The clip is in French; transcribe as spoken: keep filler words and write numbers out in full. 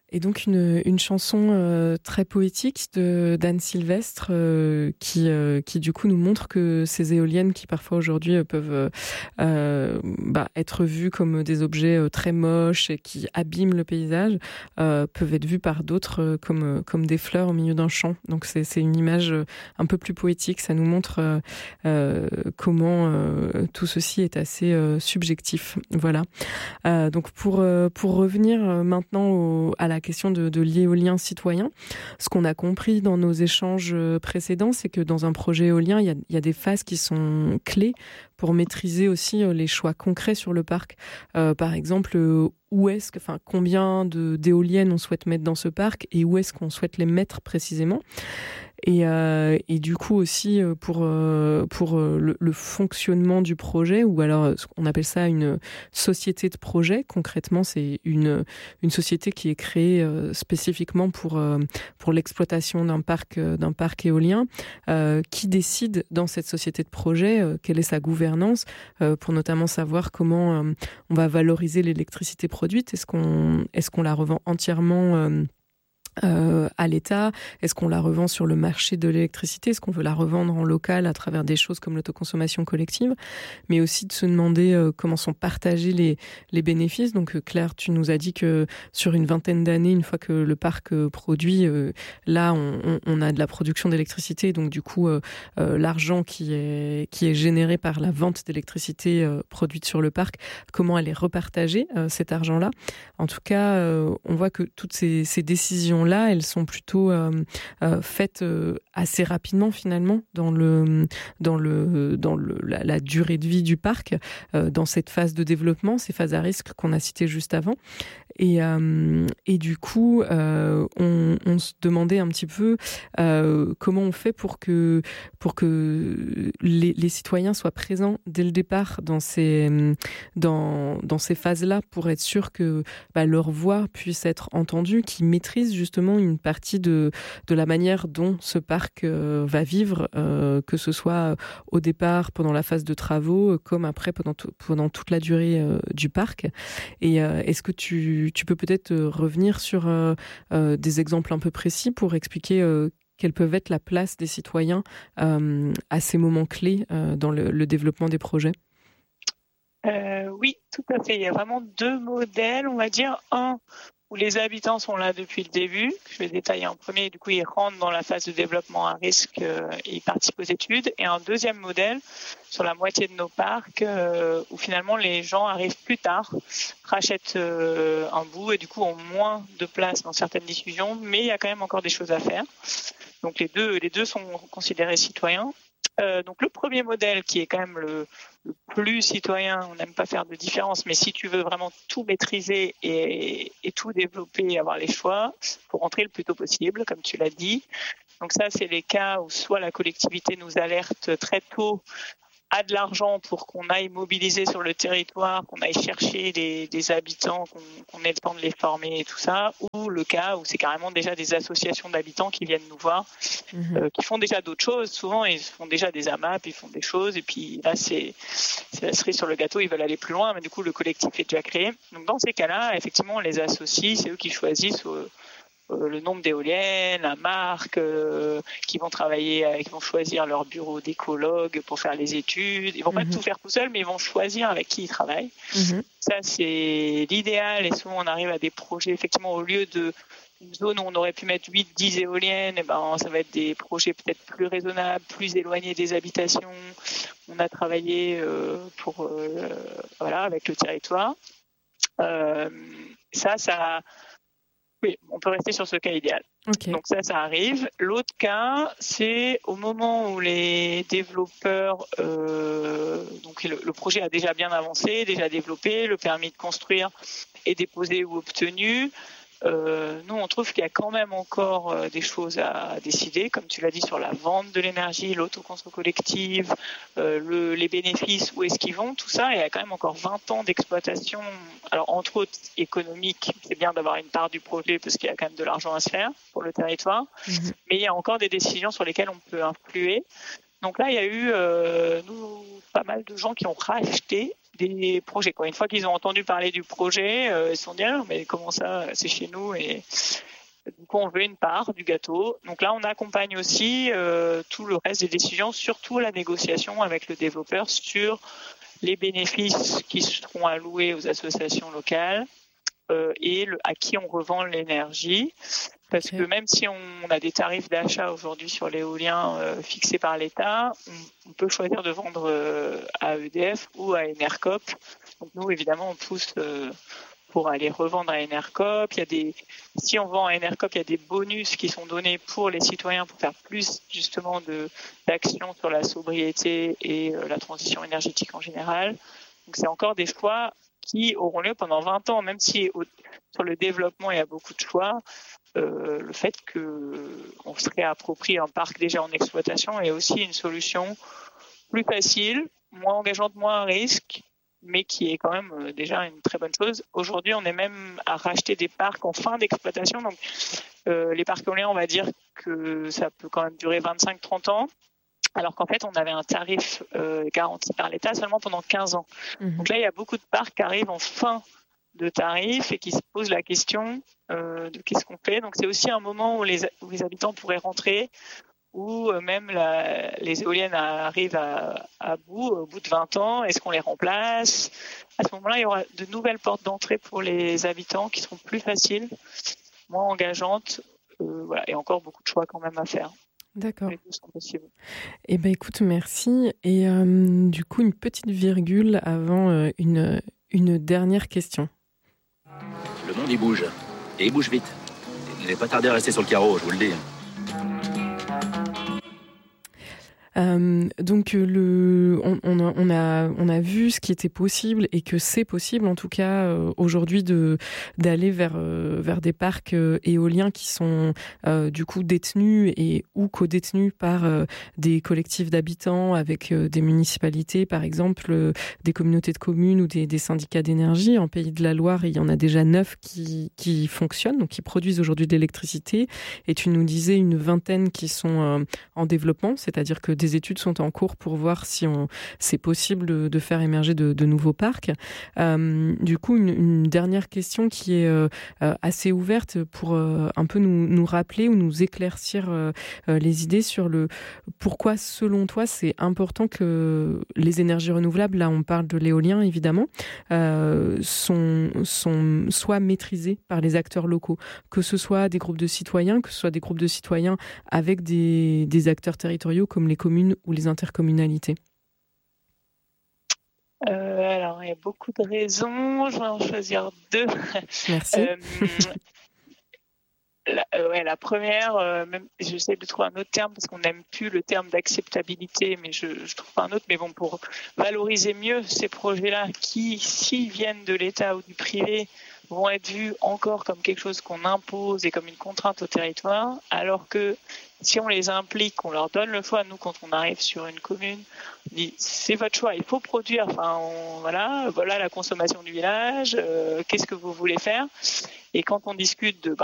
Et donc une, une chanson euh, très poétique de d'Anne Sylvestre euh, qui euh, qui du coup nous montre que ces éoliennes qui parfois aujourd'hui euh, peuvent euh, bah, être vues comme des objets euh, très moches et qui abîment le paysage euh, peuvent être vues par d'autres euh, comme comme des fleurs au milieu d'un champ. Donc c'est c'est une image un peu plus poétique. Ça nous montre euh, euh, comment euh, tout ceci est assez euh, subjectif. Voilà. Euh, donc pour euh, pour revenir maintenant au, à la question de, de l'éolien citoyen, ce qu'on a compris dans nos échanges précédents, c'est que dans un projet éolien, il y a, il y a des phases qui sont clés pour maîtriser aussi les choix concrets sur le parc. Euh, par exemple, où est-ce que, enfin, combien de d'éoliennes on souhaite mettre dans ce parc et où est-ce qu'on souhaite les mettre précisément. Et, euh, et du coup aussi pour euh, pour le, le fonctionnement du projet, ou alors on appelle ça une société de projet. Concrètement, c'est une une société qui est créée euh, spécifiquement pour euh, pour l'exploitation d'un parc euh, d'un parc éolien, euh, qui décide dans cette société de projet euh, quelle est sa gouvernance, euh, pour notamment savoir comment euh, on va valoriser l'électricité produite. Est-ce qu'on est-ce qu'on la revend entièrement euh, Euh, à l'État? Est-ce qu'on la revend sur le marché de l'électricité? Est-ce qu'on veut la revendre en local à travers des choses comme l'autoconsommation collective? Mais aussi de se demander euh, comment sont partagés les, les bénéfices. Donc euh, Claire, tu nous as dit que sur une vingtaine d'années, une fois que le parc euh, produit, euh, là on, on, on a de la production d'électricité. Donc du coup, euh, euh, l'argent qui est, qui est généré par la vente d'électricité euh, produite sur le parc, comment elle est repartagée, euh, cet argent-là? En tout cas, euh, on voit que toutes ces, ces décisions là, elles sont plutôt euh, euh, faites euh, assez rapidement finalement dans le dans le dans le la, la durée de vie du parc, euh, dans cette phase de développement, ces phases à risque qu'on a citées juste avant. Et euh, et du coup, euh, on, on se demandait un petit peu euh, comment on fait pour que pour que les, les citoyens soient présents dès le départ dans ces dans dans ces phases-là, pour être sûr que bah, leur voix puisse être entendue, qu'ils maîtrisent justement une partie de de la manière dont ce parc euh, va vivre, euh, que ce soit au départ pendant la phase de travaux, comme après pendant tout, pendant toute la durée euh, du parc. Et euh, est-ce que tu tu peux peut-être revenir sur euh, euh, des exemples un peu précis pour expliquer euh, quelle peut être la place des citoyens euh, à ces moments clés euh, dans le, le développement des projets? Euh, oui, tout à fait. Il y a vraiment deux modèles, on va dire. Un où les habitants sont là depuis le début. Je vais détailler en premier. Du coup, ils rentrent dans la phase de développement à risque euh, et ils participent aux études. Et un deuxième modèle sur la moitié de nos parcs euh, où finalement les gens arrivent plus tard, rachètent euh, un bout et du coup ont moins de place dans certaines discussions, mais il y a quand même encore des choses à faire. Donc les deux, les deux sont considérés citoyens. Euh, donc le premier modèle qui est quand même le, le plus citoyen, on n'aime pas faire de différence, mais si tu veux vraiment tout maîtriser et, et tout développer et avoir les choix, faut rentrer le plus tôt possible, comme tu l'as dit. Donc ça, c'est les cas où soit la collectivité nous alerte très tôt, a de l'argent pour qu'on aille mobiliser sur le territoire, qu'on aille chercher des, des habitants, qu'on, qu'on ait le temps de les former et tout ça, ou le cas où c'est carrément déjà des associations d'habitants qui viennent nous voir, mmh. euh, qui font déjà d'autres choses. Souvent, ils font déjà des A M A P, ils font des choses, et puis là, c'est, c'est la cerise sur le gâteau, ils veulent aller plus loin, mais du coup, le collectif est déjà créé. Donc, dans ces cas-là, effectivement, on les associe, c'est eux qui choisissent euh, Euh, le nombre d'éoliennes, la marque, euh, qui vont travailler, euh, qui vont choisir leur bureau d'écologue pour faire les études. Ils vont pas mmh. tout faire tout seuls, mais ils vont choisir avec qui ils travaillent. Mmh. Ça, c'est l'idéal. Et souvent, on arrive à des projets, effectivement, au lieu de une zone où on aurait pu mettre huit dix éoliennes, et ben, ça va être des projets peut-être plus raisonnables, plus éloignés des habitations. On a travaillé euh, pour, euh, voilà, avec le territoire. Euh, ça, ça... Oui, on peut rester sur ce cas idéal. Okay. Donc ça, ça arrive. L'autre cas, c'est au moment où les développeurs, euh, donc le, le projet a déjà bien avancé, déjà développé, le permis de construire est déposé ou obtenu. Euh, nous, on trouve qu'il y a quand même encore euh, des choses à décider, comme tu l'as dit, sur la vente de l'énergie, l'autoconstruction collective, euh, le, les bénéfices, où est-ce qu'ils vont, tout ça. Il y a quand même encore vingt ans d'exploitation, alors entre autres économique, c'est bien d'avoir une part du projet parce qu'il y a quand même de l'argent à se faire pour le territoire, mmh. mais il y a encore des décisions sur lesquelles on peut influer. Donc là, il y a eu euh, nous, pas mal de gens qui ont racheté des projets, quoi. Une fois qu'ils ont entendu parler du projet, euh, ils se sont dit ah, mais comment ça, c'est chez nous, et du coup on veut une part du gâteau. Donc là on accompagne aussi euh, tout le reste des décisions, surtout la négociation avec le développeur sur les bénéfices qui seront alloués aux associations locales euh, et le, à qui on revend l'énergie. Parce okay. que même si on a des tarifs d'achat aujourd'hui sur l'éolien euh, fixés par l'État, on, on peut choisir de vendre euh, à E D F ou à Enercop. Donc nous, évidemment, on pousse euh, pour aller revendre à Enercop. Il y a des, si on vend à Enercop, il y a des bonus qui sont donnés pour les citoyens pour faire plus justement de, d'actions sur la sobriété et euh, la transition énergétique en général. Donc c'est encore des choix qui auront lieu pendant vingt ans, même si au, sur le développement, il y a beaucoup de choix. Euh, le fait qu'on se réapproprie un parc déjà en exploitation est aussi une solution plus facile, moins engageante, moins à risque, mais qui est quand même déjà une très bonne chose. Aujourd'hui, on est même à racheter des parcs en fin d'exploitation. Donc, euh, les parcs éoliens, on va dire que ça peut quand même durer vingt-cinq à trente ans, alors qu'en fait, on avait un tarif euh, garanti par l'État seulement pendant quinze ans. Mmh. Donc là, il y a beaucoup de parcs qui arrivent en fin de tarifs et qui se posent la question euh, de qu'est-ce qu'on fait. Donc c'est aussi un moment où les, où les habitants pourraient rentrer, où euh, même la, les éoliennes arrivent à, à bout, au bout de vingt ans, est-ce qu'on les remplace? À ce moment-là, il y aura de nouvelles portes d'entrée pour les habitants qui seront plus faciles, moins engageantes, euh, voilà, et encore beaucoup de choix quand même à faire. D'accord. Eh ben écoute, merci. Et euh, du coup, une petite virgule avant euh, une, une dernière question. Le monde, il bouge. Et il bouge vite. Il n'est pas tardé à rester sur le carreau, je vous le dis. Euh, donc le, on, on, a, on a on a vu ce qui était possible et que c'est possible en tout cas euh, aujourd'hui de d'aller vers euh, vers des parcs euh, éoliens qui sont euh, du coup détenus et ou co-détenus par euh, des collectifs d'habitants avec euh, des municipalités par exemple, euh, des communautés de communes ou des, des syndicats d'énergie. En Pays de la Loire, il y en a déjà neuf qui qui fonctionnent, donc qui produisent aujourd'hui de l'électricité. Et tu nous disais une vingtaine qui sont euh, en développement, c'est-à-dire que des études sont en cours pour voir si on, c'est possible de, de faire émerger de, de nouveaux parcs. Euh, du coup, une, une dernière question qui est euh, assez ouverte pour euh, un peu nous, nous rappeler ou nous éclaircir euh, les idées sur le pourquoi, selon toi, c'est important que les énergies renouvelables, là on parle de l'éolien évidemment, euh, sont, sont, soient maîtrisées par les acteurs locaux, que ce soit des groupes de citoyens, que ce soit des groupes de citoyens avec des, des acteurs territoriaux comme les communes ou les intercommunalités? euh, Alors, il y a beaucoup de raisons. Je vais en choisir deux. Merci. euh, la, euh, ouais, la première, euh, même, j'essaie de trouver un autre terme parce qu'on n'aime plus le terme d'acceptabilité, mais je ne trouve pas un autre. Mais bon, pour valoriser mieux ces projets-là qui, s'ils viennent de l'État ou du privé, vont être vus encore comme quelque chose qu'on impose et comme une contrainte au territoire, alors que si on les implique, on leur donne le choix, nous, quand on arrive sur une commune, on dit c'est votre choix, il faut produire, enfin, on, voilà, voilà la consommation du village, euh, qu'est-ce que vous voulez faire? Et quand on discute de, ben,